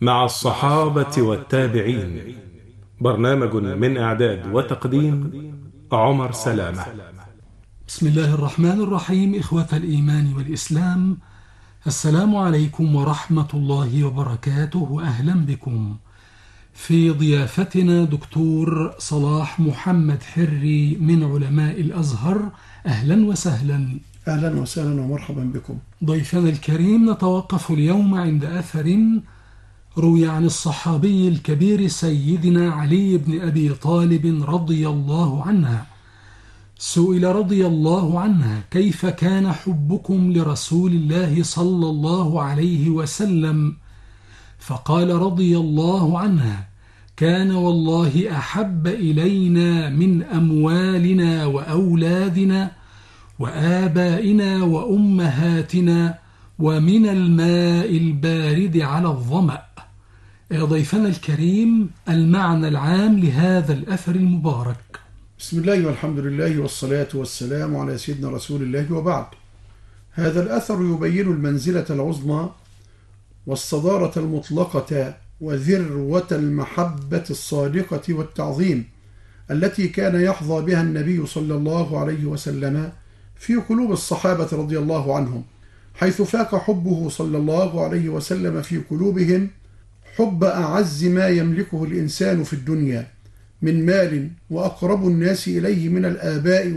مع الصحابة والتابعين. برنامج من إعداد وتقديم عمر سلامة. بسم الله الرحمن الرحيم. إخوة الإيمان والإسلام، السلام عليكم ورحمة الله وبركاته، وأهلا بكم في ضيافتنا دكتور صلاح محمد حري من علماء الأزهر. أهلا وسهلا. أهلا وسهلا ومرحبا بكم ضيفنا الكريم، نتوقف اليوم عند أثر روي عن الصحابي الكبير سيدنا علي بن أبي طالب رضي الله عنه. سئل رضي الله عنه: كيف كان حبكم لرسول الله صلى الله عليه وسلم؟ فقال رضي الله عنه: كان والله أحب إلينا من أموالنا وأولادنا وآبائنا وأمهاتنا ومن الماء البارد على الظمأ. ضيفنا الكريم، المعنى العام لهذا الأثر المبارك. بسم الله والحمد لله والصلاة والسلام على سيدنا رسول الله، وبعد. هذا الأثر يبين المنزلة العظمى والصدارة المطلقة وذروة المحبة الصادقة والتعظيم التي كان يحظى بها النبي صلى الله عليه وسلم في قلوب الصحابة رضي الله عنهم، حيث فاق حبه صلى الله عليه وسلم في قلوبهم حب أعز ما يملكه الإنسان في الدنيا من مال، وأقرب الناس إليه من الآباء